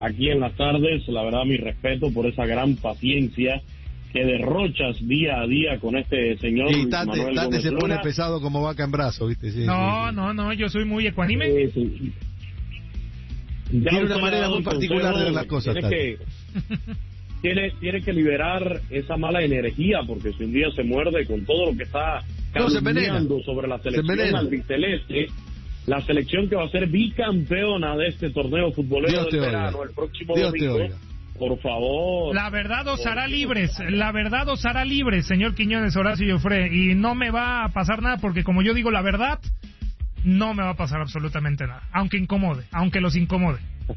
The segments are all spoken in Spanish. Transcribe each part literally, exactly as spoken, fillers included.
aquí en las tardes. La verdad, mi respeto por esa gran paciencia que derrochas día a día con este señor y Luis Tate, Manuel Tate Gómez se pone Luna. pesado como vaca en brazo, ¿viste? Sí, no, sí, sí. no, no, yo soy muy ecuánime. Sí, sí. Ya Tiene una usted manera le ha dado muy el particular consejo, de ver las cosas, Tiene que, tiene, tiene que liberar esa mala energía, porque si un día se muerde con todo lo que está No, se envenena. calumniando sobre la Se selección envenena. albiceleste, la selección que va a ser bicampeona de este torneo futbolero Dios te del oiga. verano el próximo Dios te domingo. oiga. Por favor. La verdad os hará libres, la verdad os hará libres, señor Quiñones, Horacio y Ofré, y no me va a pasar nada, porque como yo digo la verdad, no me va a pasar absolutamente nada, aunque incomode, aunque los incomode.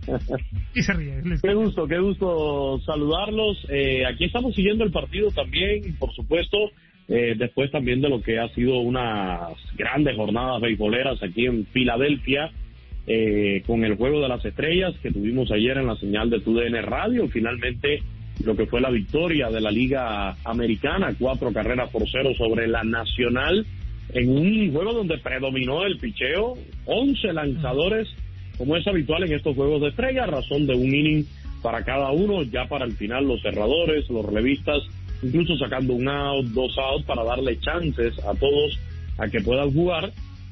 Y se ríe. Les... Qué gusto, qué gusto saludarlos. Eh, aquí estamos siguiendo el partido también, y por supuesto, eh, después también de lo que ha sido unas grandes jornadas beisboleras aquí en Filadelfia, eh, con el Juego de las Estrellas que tuvimos ayer en la señal de T U D N Radio. Finalmente, lo que fue la victoria de la Liga Americana, cuatro carreras por cero sobre la Nacional, en un juego donde predominó el picheo, once lanzadores, como es habitual en estos Juegos de Estrellas, razón de un inning para cada uno, ya para el final los cerradores, los relevistas, incluso sacando un out, dos outs para darle chances a todos a que puedan jugar,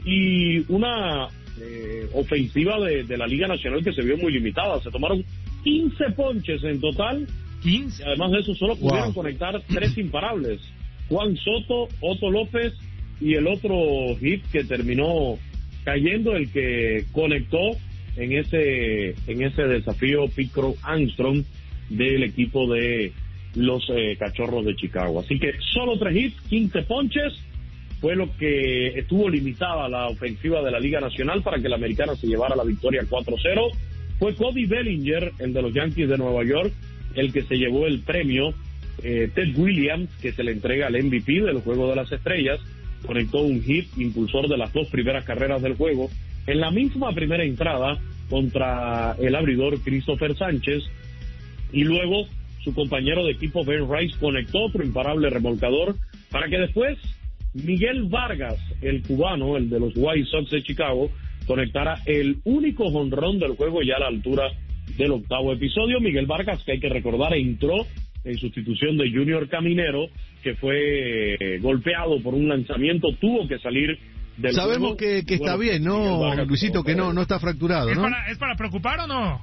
y una eh, ofensiva de, de la Liga Nacional que se vio muy limitada. Se tomaron quince ponches en total, quince. y además de eso solo pudieron Wow. conectar tres imparables, Juan Soto, Otto López y el otro hit que terminó cayendo, el que conectó en ese en ese desafío Pete Crow Armstrong del equipo de los eh, Cachorros de Chicago. Así que solo tres hits, quince ponches, fue lo que estuvo limitada la ofensiva de la Liga Nacional para que la Americana se llevara la victoria cuatro cero. Fue Cody Bellinger, el de los Yankees de Nueva York, el que se llevó el premio. eh, Ted Williams, que se le entrega al M V P del Juego de las Estrellas, conectó un hit impulsor de las dos primeras carreras del juego en la misma primera entrada contra el abridor Christopher Sánchez, y luego su compañero de equipo Ben Rice conectó otro imparable remolcador para que después Miguel Vargas, el cubano, el de los White Sox de Chicago, conectara el único jonrón del juego ya a la altura del octavo episodio. Miguel Vargas, que hay que recordar, entró en sustitución de Junior Caminero, que fue eh, golpeado por un lanzamiento, tuvo que salir del Sabemos juego. que, que está Bueno, bien, Miguel ¿no, Vargas Luisito? Que no, no está fracturado, ¿Es ¿no? para, ¿Es para preocupar o no?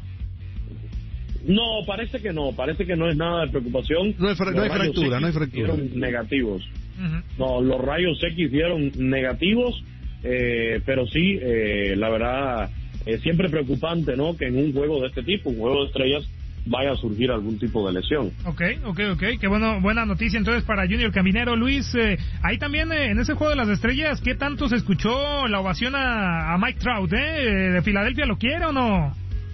No, parece que no, parece que no es nada de preocupación. No hay fra- Los no hay rayos fractura, X no hay fractura. dieron negativos. Uh-huh. No, los rayos X dieron negativos, eh, pero sí, eh, la verdad, es siempre preocupante, ¿no? Que en un juego de este tipo, un juego de estrellas, vaya a surgir algún tipo de lesión. Ok, ok, ok, qué bueno, buena noticia entonces para Junior Caminero. Luis, eh, ahí también eh, en ese Juego de las Estrellas, ¿qué tanto se escuchó la ovación a, a Mike Trout, eh? ¿De Filadelfia lo quiere o no?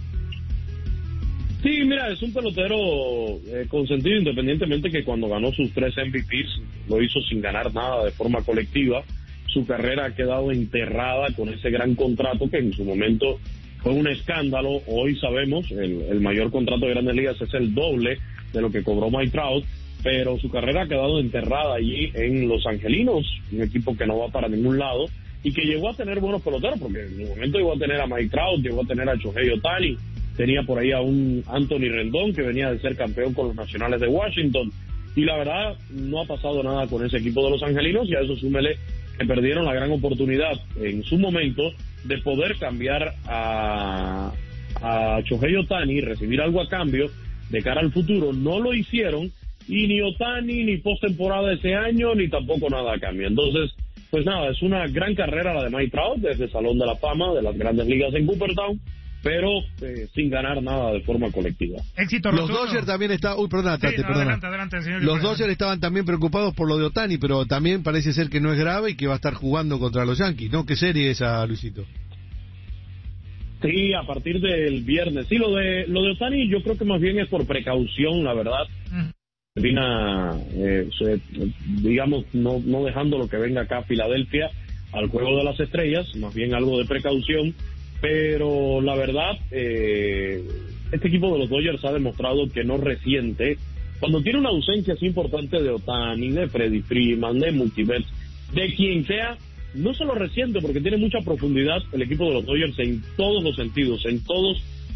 Sí, mira, es un pelotero eh, consentido, independientemente que cuando ganó sus tres M V Ps lo hizo sin ganar nada de forma colectiva. Su carrera ha quedado enterrada con ese gran contrato que en su momento fue un escándalo. Hoy sabemos, el, el mayor contrato de Grandes Ligas es el doble de lo que cobró Mike Trout, pero su carrera ha quedado enterrada allí en Los Angelinos, un equipo que no va para ningún lado y que llegó a tener buenos peloteros, porque en un momento llegó a tener a Mike Trout, llegó a tener a Shohei Ohtani, tenía por ahí a un Anthony Rendón que venía de ser campeón con los Nacionales de Washington, y la verdad no ha pasado nada con ese equipo de Los Angelinos, y a eso súmele que perdieron la gran oportunidad en su momento de poder cambiar a, a Shohei Ohtani, recibir algo a cambio de cara al futuro. No lo hicieron, y ni Ohtani, ni postemporada ese año, ni tampoco nada a cambio. Entonces, pues nada, es una gran carrera la de Mike Trout desde el Salón de la Fama de las Grandes Ligas en Cooperstown, pero eh, sin ganar nada de forma colectiva. Éxito Los rotundo. Dodgers también estaban... Uy, perdona, Sí, Tate, no, perdona. adelante, adelante, señor. Los Dodgers estaban también preocupados por lo de Ohtani, pero también parece ser que no es grave y que va a estar jugando contra los Yankees, ¿no? ¿Qué serie es esa, Luisito? Sí, a partir del viernes. Sí, lo de lo de Ohtani yo creo que más bien es por precaución, la verdad. Mm. Termina, eh, se- digamos, no, no dejando lo que venga acá a Filadelfia al Juego de las Estrellas, más bien algo de precaución, pero la verdad, eh, este equipo de los Dodgers ha demostrado que no resiente. Cuando tiene una ausencia así importante de Ohtani, de Freddie Freeman, de Mookie Betts, de quien sea, no se lo resiente porque tiene mucha profundidad el equipo de los Dodgers en todos los sentidos, en todos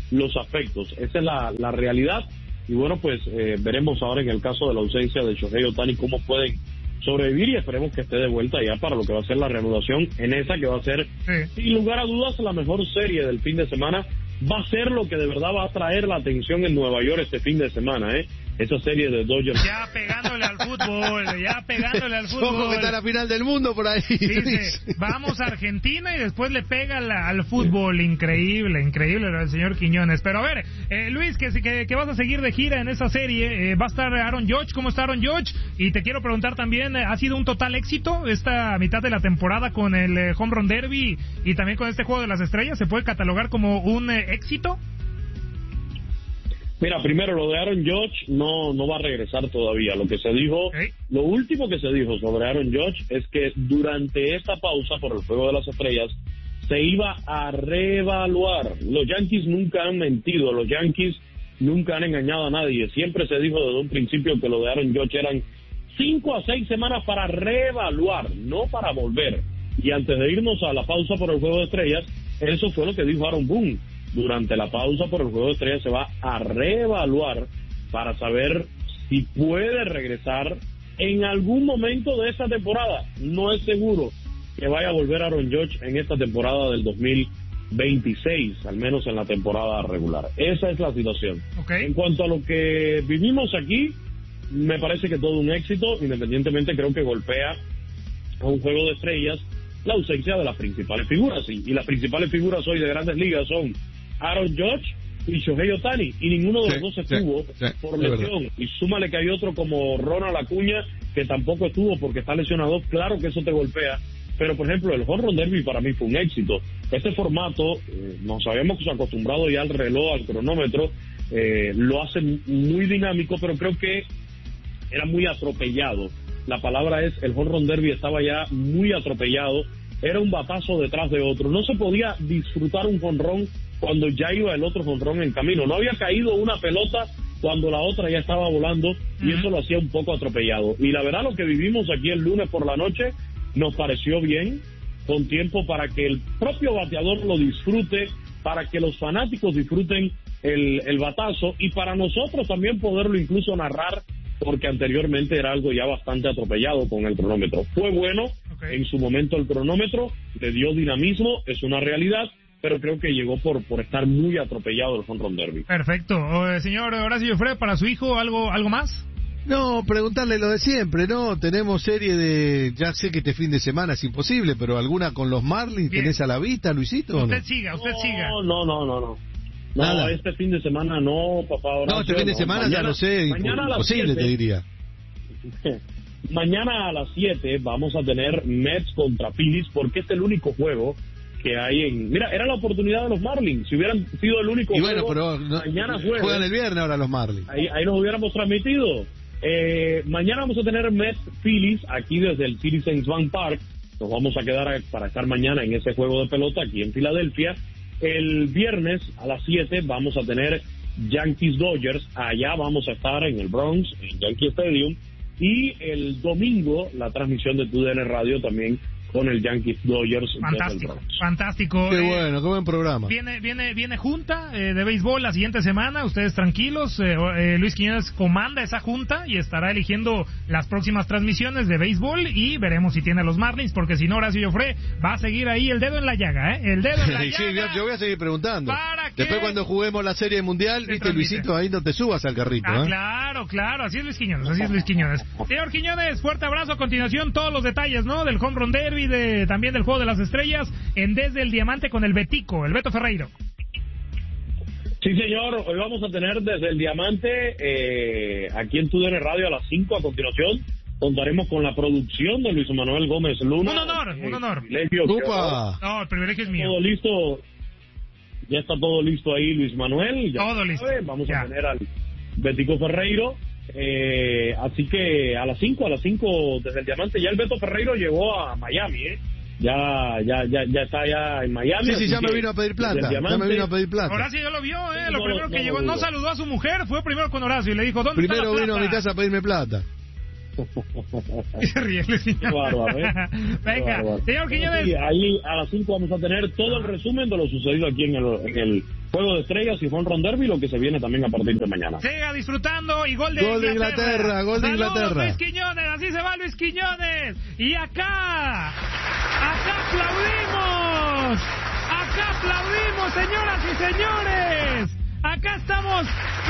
los aspectos. Esa es la, la realidad. Y bueno, pues eh, veremos ahora en el caso de la ausencia de Shohei Ohtani cómo pueden sobrevivir, y esperemos que esté de vuelta ya para lo que va a ser la reanudación en esa que va a ser, sí, sin lugar a dudas, la mejor serie del fin de semana. Va a ser lo que de verdad va a atraer la atención en Nueva York este fin de semana, ¿eh? Esa serie de Dodgers. Ya pegándole al fútbol, ya pegándole al fútbol. Ojo que está la final del mundo por ahí. Dice, vamos a Argentina y después le pega la, al fútbol. Increíble, increíble lo del señor Quiñones. Pero a ver, eh, Luis, que, que, que vas a seguir de gira en esa serie, eh, va a estar Aaron Judge. ¿Cómo está Aaron Judge? Y te quiero preguntar también, ¿ha sido un total éxito esta mitad de la temporada con el eh, Home Run Derby y también con este Juego de las Estrellas? ¿Se puede catalogar como un eh, éxito? Mira, primero lo de Aaron Judge no no va a regresar todavía. Lo que se dijo, ¿Eh? lo último que se dijo sobre Aaron Judge es que durante esta pausa por el Juego de las Estrellas se iba a reevaluar. Los Yankees nunca han mentido, los Yankees nunca han engañado a nadie. Siempre se dijo desde un principio que lo de Aaron Judge eran cinco a seis semanas para reevaluar, no para volver. Y antes de irnos a la pausa por el Juego de Estrellas, eso fue lo que dijo Aaron Boone. Durante la pausa por el Juego de Estrellas se va a reevaluar para saber si puede regresar en algún momento de esta temporada. No es seguro que vaya a volver Aaron Judge en esta temporada del dos mil veintiséis, al menos en la temporada regular. Esa es la situación. Okay. En cuanto a lo que vivimos aquí, me parece que todo un éxito. Independientemente, creo que golpea a un Juego de Estrellas la ausencia de las principales figuras. Y, y las principales figuras hoy de Grandes Ligas son Aaron Judge y Shohei Ohtani, y ninguno de sí, los dos sí, estuvo sí, por lesión. Y súmale que hay otro como Ronald Acuña que tampoco estuvo porque está lesionado. Claro que eso te golpea, pero por ejemplo el Home Run Derby para mí fue un éxito. Este formato, eh, nos habíamos acostumbrado ya al reloj, al cronómetro, eh, lo hace muy dinámico, pero creo que era muy atropellado. La palabra es, el Home Run Derby estaba ya muy atropellado, era un batazo detrás de otro, no se podía disfrutar un jonrón cuando ya iba el otro jonrón en camino, no había caído una pelota cuando la otra ya estaba volando, y eso lo hacía un poco atropellado. Y la verdad, lo que vivimos aquí el lunes por la noche nos pareció bien, con tiempo para que el propio bateador lo disfrute, para que los fanáticos disfruten el, el batazo, y para nosotros también poderlo incluso narrar, porque anteriormente era algo ya bastante atropellado con el cronómetro. Fue bueno, okay. En su momento el cronómetro le dio dinamismo, es una realidad, pero creo que llegó por por estar muy atropellado el Home Run Derby. Perfecto. Eh, señor Horacio Jofré, para su hijo, ¿algo algo más? No, preguntarle lo de siempre, ¿no? Tenemos serie de... Ya sé que este fin de semana es imposible, pero ¿alguna con los Marlins Bien. tenés a la vista, Luisito? Usted no? siga, usted no, siga. No, no, no, no. No, Nada. este fin de semana no, papá Horacio. No, este fin de semana no. ya Mañana, lo sé, mañana imposible te diría. Mañana a las siete vamos a tener Mets contra Phillies, porque es el único juego que hay en... Mira, era la oportunidad de los Marlins. Si hubieran sido el único y bueno, juego, pero no, mañana jueves, juegan el viernes ahora los Marlins. Ahí, ahí nos hubiéramos transmitido. Eh, mañana vamos a tener Mets Phillies aquí desde el Citizens Bank Park. Nos vamos a quedar a, para estar mañana en ese juego de pelota aquí en Filadelfia. El viernes a las siete vamos a tener Yankees Dodgers. Allá vamos a estar en el Bronx, en Yankee Stadium. Y el domingo la transmisión de T U D N Radio también con el Yankees Dodgers. Fantástico, fantástico. Qué eh, bueno, qué buen programa. Viene viene viene junta eh, de béisbol la siguiente semana, ustedes tranquilos. Eh, eh, Luis Quiñones comanda esa junta y estará eligiendo las próximas transmisiones de béisbol, y veremos si tiene a los Marlins, porque si no, Horacio Jofré va a seguir ahí el dedo en la llaga, ¿eh? El dedo en la sí, llaga. yo voy a seguir preguntando. ¿Para qué? Después cuando juguemos la Serie Mundial, Se viste, transmite. Luisito, ahí no te subas al carrito. Ah, ¿eh? claro, claro, así es Luis Quiñones, así es Luis Quiñones. Señor Quiñones, fuerte abrazo. A continuación, todos los detalles, ¿no? Del Home Run Derby, de, también del Juego de las Estrellas, en Desde el Diamante con el Betico, el Beto Ferreiro. Sí, señor, hoy vamos a tener Desde el Diamante eh, aquí en T U D N Radio a las cinco. A continuación contaremos con la producción de Luis Manuel Gómez Luna. Un honor, eh, un honor. ¡Upa! No, el privilegio es mío. Todo listo, ya está todo listo ahí, Luis Manuel. Ya Todo listo. sabe, vamos Ya. a tener al Betico Ferreiro. Eh, así que a las cinco, a las cinco Desde el Diamante. Ya el Beto Ferreiro llegó a Miami, ¿eh? Ya, ya, ya, ya está ya en Miami. Sí, sí, así ya me que vino a pedir Desde el plata. Ya Diamante, me vino a pedir plata. Horacio ya lo vio, ¿eh? Sí, Lo no, primero no, que no, llegó, no, no no. saludó a su mujer, fue primero con Horacio y le dijo, ¿dónde Primero está la vino a plata? mi casa a pedirme plata. Y se ríe, Luis Quiñones. Qué bárbaro, ¿eh? Venga, Qué bárbaro. señor Quiñones. Sí, ahí a las cinco vamos a tener todo el resumen de lo sucedido aquí en el, en el Juego de estrellas y home derby, lo que se viene también a partir de mañana. Siga disfrutando y gol de Gol de Inglaterra. Inglaterra, gol de Saludos, Inglaterra. Luis Quiñones, así se va Luis Quiñones. Y acá, acá aplaudimos. Acá aplaudimos, señoras y señores. Acá estamos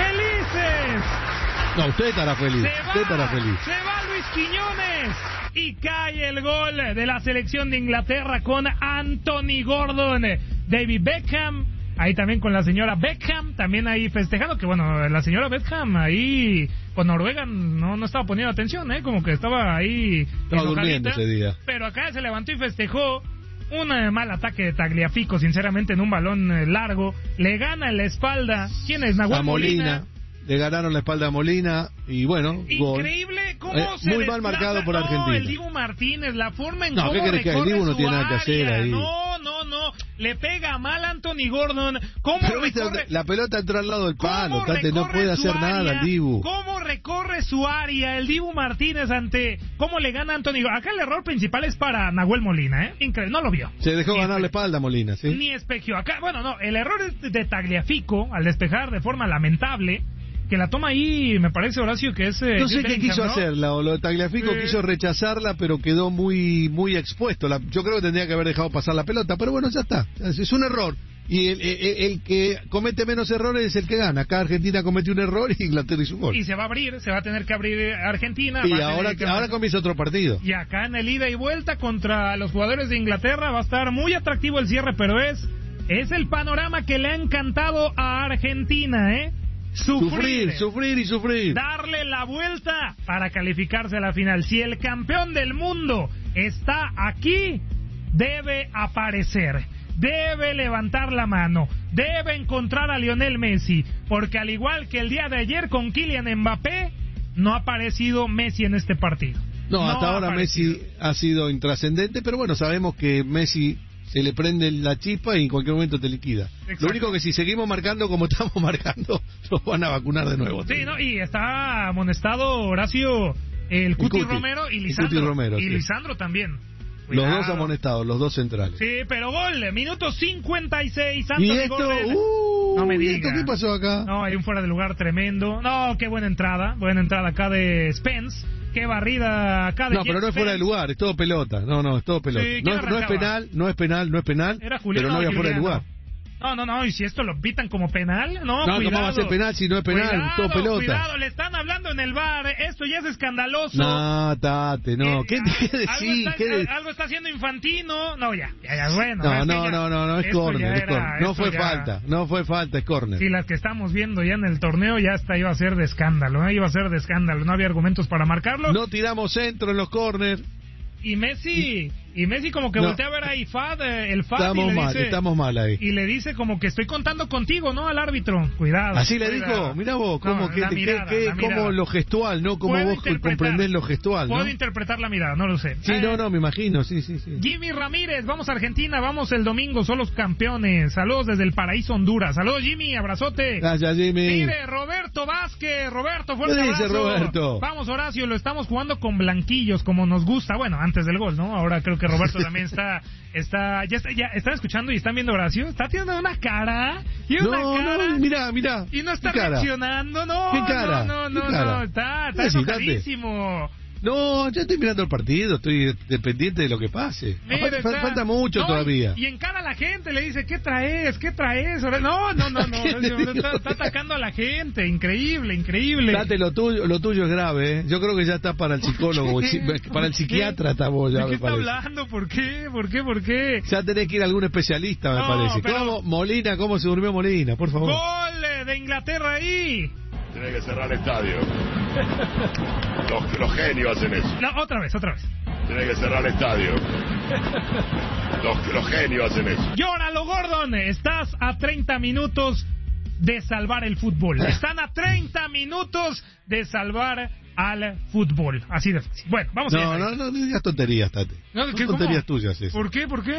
felices. No, usted estará feliz. Se Usted estará va, feliz. se va Luis Quiñones. Y cae el gol de la selección de Inglaterra con Anthony Gordon, David Beckham, ahí también con la señora Beckham, también ahí festejando, que bueno, la señora Beckham ahí con Noruega no, no estaba poniendo atención, ¿eh? Como que estaba ahí Estaba durmiendo ese día. Pero acá se levantó y festejó. Un eh, mal ataque de Tagliafico, sinceramente, en un balón eh, largo. Le gana en la espalda. ¿Quién es? Nahuel A Molina. Molina. Le ganaron la espalda a Molina y bueno, Increíble gol. cómo Eh, se muy mal desplaza. marcado por no, Argentina. el Dibu Martínez, la forma en No, cómo ¿qué querés que haga? El recorre Dibu no su tiene nada que hacer área. ahí. No, no, no. Le pega mal a Anthony Gordon. ¿Cómo Pero viste, recorre? la pelota entró al lado del palo, ¿Cómo Tate, no recorre puede su hacer nada área? el Dibu. ¿Cómo recorre su área el Dibu Martínez ante cómo le gana a Anthony Gordon? Acá el error principal es para Nahuel Molina, ¿eh? Increíble, no lo vio. Se dejó Ni ganar espe- la espalda Molina, ¿sí? Ni espejeó. Acá, bueno, no, el error es de Tagliafico al despejar de forma lamentable. Que la toma ahí, me parece, Horacio, que es... Eh, No sé Jude qué Bellingham, quiso ¿no? hacerla, o lo de Tagliafico Sí. quiso rechazarla, pero quedó muy muy expuesto. La- yo creo que tendría que haber dejado pasar la pelota, pero bueno, ya está. Es, es un error. Y el, el, el que comete menos errores es el que gana. Acá Argentina cometió un error y Inglaterra hizo un gol. Y se va a abrir, se va a tener que abrir Argentina. Y va a tener ahora, que- ahora comienza otro partido. Y acá en el ida y vuelta contra los jugadores de Inglaterra va a estar muy atractivo el cierre, pero es, es el panorama que le ha encantado a Argentina, ¿eh? Sufrir, sufrir y sufrir. Darle la vuelta para calificarse a la final. Si el campeón del mundo está aquí, debe aparecer. Debe levantar la mano, debe encontrar a Lionel Messi, porque al igual que el día de ayer con Kylian Mbappé, no ha aparecido Messi en este partido. No, hasta ha ahora aparecido. Messi ha sido intrascendente, pero bueno, sabemos que Messi se le prende la chispa y en cualquier momento te liquida. Exacto. Lo único que si seguimos marcando como estamos marcando, nos van a vacunar de nuevo. Sí, ¿no? Y está amonestado Horacio, el Cuti, Cuti. Romero y El Lisandro. Cuti Romero, y sí. Lisandro también. Los Cuidado. dos amonestados, los dos centrales. Sí, pero gol, minuto cincuenta y seis, ¿Y Anthony esto? Gordon. Uh, No me ¿y diga. esto qué pasó acá? No, hay un fuera de lugar tremendo. No, qué buena entrada. Buena entrada acá de Spence. Qué barrida acá de No, pero no es fuera de lugar, es todo pelota. No, no, es todo pelota. Sí, no, ¿quién es, no es arrancaba? penal, no es penal, no es penal, Era Julián, pero no había fuera de Juliano. lugar. No, no, no, y si esto lo pitan como penal, no, No, cuidado. ¿cómo va a ser penal si no es penal? Cuidado, Todo pelota. Cuidado, le están hablando en el bar, esto ya es escandaloso. No, Tate, no. Eh, ¿Qué a- te qué algo decís? está, ¿Qué de- algo está haciendo Infantino. No, ya, ya, ya, bueno. No, es que no, ya- no, no, no, es esto córner, ya es era- córner. No esto fue ya- falta, no fue falta, es córner. Sí, las que estamos viendo ya en el torneo ya hasta iba a ser de escándalo, ¿eh? Iba a ser de escándalo, no había argumentos para marcarlo. No tiramos centro en los córner. Y Messi, y Messi como que No. voltea a ver a Ifad, eh, el F A D, y Estamos le mal, dice, estamos mal ahí. y le dice como que estoy contando contigo, ¿no? Al árbitro, cuidado. Así le cuidado. dijo, mira vos, cómo, No, que, la que- mirada, que- la mirada. cómo lo gestual, ¿no? Cómo Puedo vos interpretar. comprendés lo gestual, ¿no? Puedo interpretar la mirada, no lo sé. Sí, Eh, no, no, me imagino, sí, sí, sí. Jimmy Ramírez, vamos a Argentina, vamos el domingo, son los campeones. Saludos desde el paraíso Honduras. Saludos Jimmy, abrazote. Gracias, Jimmy. Mire, Roberto Vázquez, Roberto, fuerte ¿Qué dice abrazo. Roberto? Vamos, Horacio, lo estamos jugando con blanquillos, como nos gusta. Bueno, antes del gol, ¿no? Ahora creo que Roberto también está, está, ya está, ya están escuchando y están viendo a Horacio. Está teniendo una cara, y una No, cara. no, mira, mira. Y no está ¿Qué cara? reaccionando, no, ¿Qué cara? no, no, ¿Qué no, cara? no, está, está ¿Qué decís, Tate? enojadísimo. No, yo estoy mirando el partido, estoy dependiente de lo que pase. Mire, Falta, está- falta mucho no, todavía. Y, y encara a la gente, le dice, ¿qué traes? ¿Qué traes? No, no, no, no, ¿Qué le digo? está, está atacando a la gente, increíble, increíble. Date, lo tuyo, lo tuyo es grave, ¿eh? Yo creo que ya está para el psicólogo, ¿Qué? para el ¿Por psiquiatra qué? está vos ya, ¿De qué me está parece. hablando? ¿Por qué? ¿Por qué? ¿Por qué? Ya tenés que ir a algún especialista, me No, parece. pero- ¿Cómo, Molina, cómo se durmió Molina? Por favor. Gol eh, de Inglaterra ahí. Tiene que cerrar el estadio. Los, los genios hacen eso. No, otra vez, otra vez. Tiene que cerrar el estadio. Los, los genios hacen eso. Llóralo, Gordon. Estás a treinta minutos de salvar el fútbol. Están a treinta minutos de salvar al fútbol. Así de fácil. Bueno, vamos No, allá. no, no, no digas tonterías, Tate. No, Son ¿qué, cómo? tonterías tuyas esas. ¿Por qué? ¿Por qué?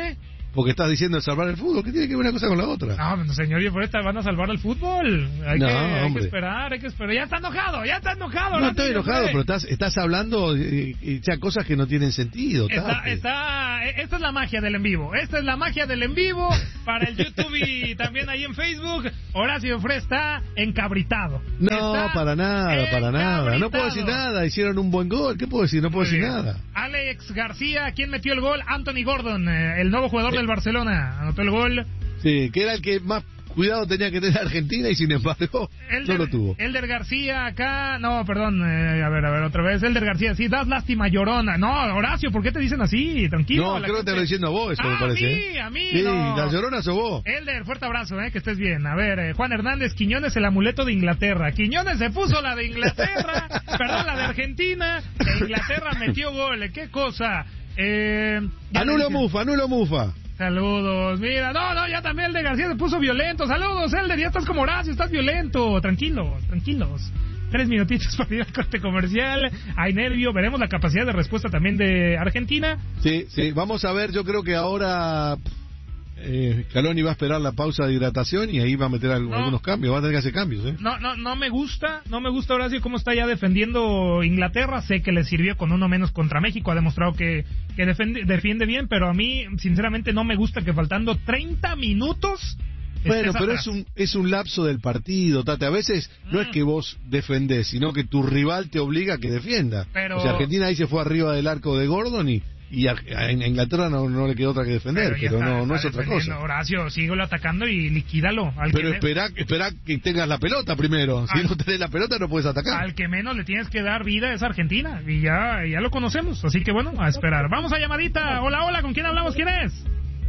porque estás diciendo salvar el fútbol. ¿Qué tiene que ver una cosa con la otra? No, señor, y por esta van a salvar el fútbol. Hay, no, que, hay que hombre. esperar, hay que esperar. Ya está enojado, ya está enojado. No estoy enojado, pero estás, estás hablando y, y, ya cosas que no tienen sentido. Está, está, esta es la magia del en vivo. Esta es la magia del en vivo para el YouTube y también ahí en Facebook. Horacio Fre está encabritado. No, está para nada, para nada. No puedo decir nada. Hicieron un buen gol. ¿Qué puedo decir? No puedo decir nada. Alex García, ¿quién metió el gol? Anthony Gordon, eh, el nuevo jugador eh. del Barcelona. Anotó el gol. Sí, que era el que más cuidado tenía que tener Argentina y sin embargo Elder, no lo tuvo. Elder García acá, no, perdón, eh, a ver, a ver, otra vez, Elder García, sí, das lástima, llorona. No, Horacio, ¿por qué te dicen así? Tranquilo. No, creo que te lo diciendo a vos, eso ah, me parece. A mí, a mí, sí, no. La llorona sos vos. Elder, fuerte abrazo, eh, que estés bien. A ver, eh, Juan Hernández, Quiñones, el amuleto de Inglaterra. Quiñones se puso la de Inglaterra, perdón, la de Argentina, e Inglaterra metió gol, qué cosa. Eh, anulo Mufa, anulo Mufa. Saludos, mira, no, no, ya también el de García se puso violento. Saludos, Elder, ya estás como Horacio, estás violento. Tranquilos, tranquilos. Tres minutitos para ir al corte comercial. Hay nervio, veremos la capacidad de respuesta también de Argentina. Sí, sí, vamos a ver, yo creo que ahora eh, Scaloni va a esperar la pausa de hidratación y ahí va a meter algo, no, algunos cambios, va a tener que hacer cambios. ¿eh? No, no, no me gusta, no me gusta Horacio cómo está ya defendiendo Inglaterra. Sé que le sirvió con uno menos contra México, ha demostrado que, que defiende, defiende bien, pero a mí sinceramente no me gusta que faltando treinta minutos... Bueno, pero es un es un lapso del partido, Tate. A veces mm. no es que vos defendés, sino que tu rival te obliga a que defienda. Pero... O sea, Argentina ahí se fue arriba del arco de Gordon y y a, a Inglaterra no, no le quedó otra que defender, pero, pero está, no, no es otra cosa. Horacio, síguelo atacando y liquídalo. Al pero que espera, le... espera que tengas la pelota primero. Si al... no tenés la pelota no puedes atacar. Al que menos le tienes que dar vida es Argentina y ya, ya lo conocemos. Así que bueno, a esperar. Vamos a llamadita. Hola, hola, ¿con quién hablamos? ¿Quién es?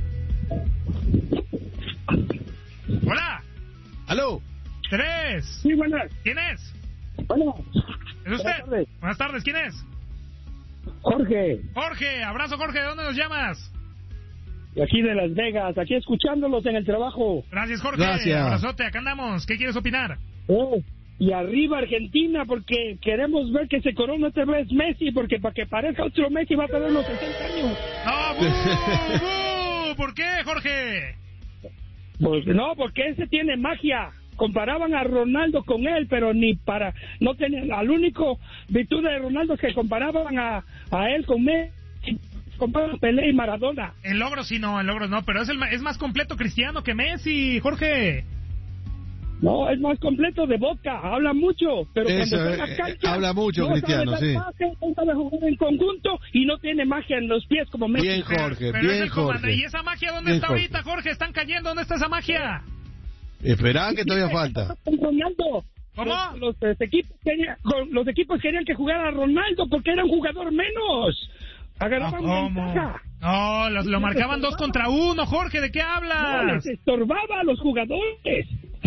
Hola. ¿Aló? Tres. Sí, buenas. ¿Quién es? Hola. ¿Es usted? Buenas tardes. Buenas tardes, ¿quién es? Jorge. Jorge, abrazo Jorge, ¿de dónde nos llamas? De aquí de Las Vegas, aquí escuchándolos en el trabajo. Gracias Jorge, Gracias. Abrazote, acá andamos, ¿qué quieres opinar? Oh, y arriba Argentina, porque queremos ver que se corona otra vez Messi, porque para que parezca otro Messi va a tener los sesenta años. ¡No, bu, bu! ¿Por qué, Jorge? Pues no, porque ese tiene magia. Comparaban a Ronaldo con él, pero ni para... no tenían... Al único virtud de Ronaldo es que comparaban a, a él con Messi, comparaban a Pelé y Maradona. En logros sí no, en logros no, pero es, el, es más completo Cristiano que Messi, Jorge. No, es más completo de boca, habla mucho, pero Eso, cuando está en la cancha... Eh, habla mucho no Cristiano, sabe sí. Pase, no sabe jugar en conjunto y no tiene magia en los pies como Messi. Bien, Jorge, pero bien, Jorge. ¿Y esa magia dónde bien, está Jorge. ahorita, Jorge? ¿Están cayendo? ¿Dónde está esa magia? Esperá que todavía falta. Ronaldo. ¿Cómo? Los, los, los, equipos querían, los equipos querían que jugara Ronaldo porque era un jugador menos. Agarraban no, ventaja. No, los, lo marcaban dos contra uno, Jorge, ¿de qué hablas? No, les estorbaba a los jugadores.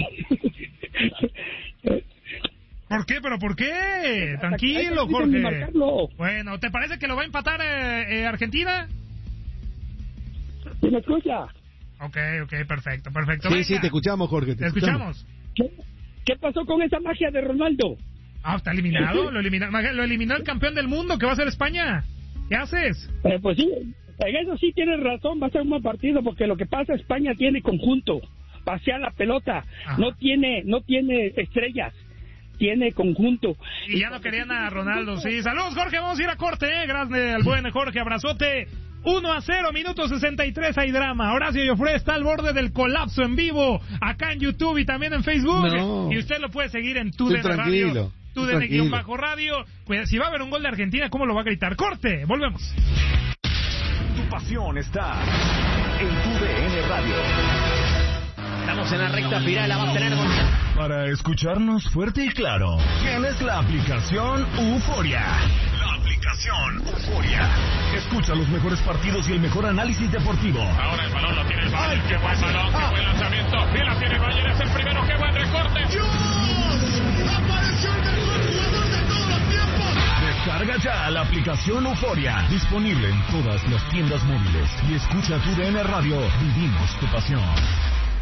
¿Por qué? ¿Pero por qué? Tranquilo, Jorge. Bueno, ¿te parece que lo va a empatar eh, eh, Argentina? ¿Sí me escucha? Ok, ok, perfecto, perfecto. Sí, Venga. sí, te escuchamos, Jorge. Te, ¿Te escuchamos? escuchamos. ¿Qué, ¿Qué pasó con esa magia de Ronaldo? Ah, está eliminado, lo eliminó, lo eliminó el campeón del mundo, que va a ser España. ¿Qué haces? Eh, pues sí, en eso sí tienes razón, va a ser un buen partido, porque lo que pasa, España tiene conjunto, pasea la pelota, Ajá. no tiene no tiene estrellas, tiene conjunto. Y ya no querían a Ronaldo, sí. Saludos, Jorge, vamos a ir a corte, eh. Gracias al buen Jorge, abrazote. uno a cero, minuto sesenta y tres, hay drama. Horacio Joffre está al borde del colapso en vivo, acá en YouTube y también en Facebook. No. Y usted lo puede seguir en Tu D N Radio. Tu D N bajo radio. Pues, si va a haber un gol de Argentina, ¿cómo lo va a gritar? Corte, volvemos. Tu pasión está en Tu D N Radio. Estamos en la recta final, la va a tener Gonzalo. Para escucharnos fuerte y claro, tienes la aplicación Euforia. La aplicación Euforia. Escucha los mejores partidos y el mejor análisis deportivo. Ahora el balón lo tiene el Bayern. Qué buen balón, qué buen lanzamiento. Y la tiene el Bayern, es el primero, qué buen recorte. ¡Dios! ¡Apareció el mejor jugador de todos los tiempos! Descarga ya la aplicación Euforia. Disponible en todas las tiendas móviles. Y escucha Tu D N Radio. Vivimos tu pasión.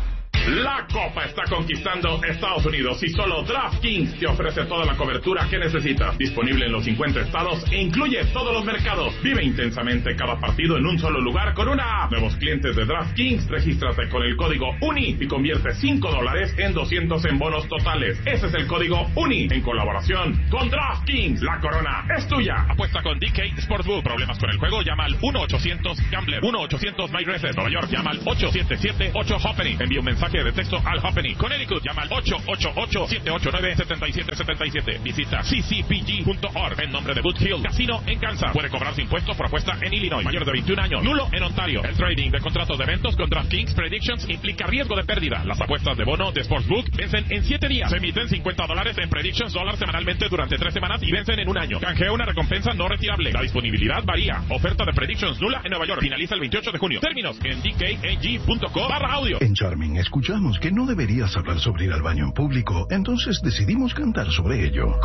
La Copa está conquistando Estados Unidos y solo DraftKings te ofrece toda la cobertura que necesitas. Disponible en los cincuenta estados e incluye todos los mercados. Vive intensamente cada partido en un solo lugar con una app. Nuevos clientes de DraftKings, regístrate con el código UNI y convierte cinco dólares en doscientos en bonos totales. Ese es el código UNI en colaboración con DraftKings. La corona es tuya. Apuesta con D K Sportsbook. Problemas con el juego, llama al uno ochocientos Gambler. uno ochocientos MyRacer. Nueva York, llama al ocho siete siete ocho Hoppening. Envía un mensaje de texto al Hoppening. Connecticut, llama al ocho ocho ocho siete ocho nueve siete siete siete siete. Visita c c p g punto org en nombre de Boot Hill Casino en Kansas. Puede cobrarse impuestos por apuesta en Illinois. Mayor de veintiún años. Nulo en Ontario. El trading de contratos de eventos con DraftKings Predictions implica riesgo de pérdida. Las apuestas de bono de Sportsbook vencen en siete días. Se emiten cincuenta dólares en Predictions dólar semanalmente durante tres semanas y vencen en un año. Canjea una recompensa no retirable. La disponibilidad varía. Oferta de Predictions nula en Nueva York. Finaliza el veintiocho de junio. Términos en d k a g punto com barra audio. En Charming escuchamos que no deberías hablar sobre ir al baño en público, entonces decidimos cantar sobre ello.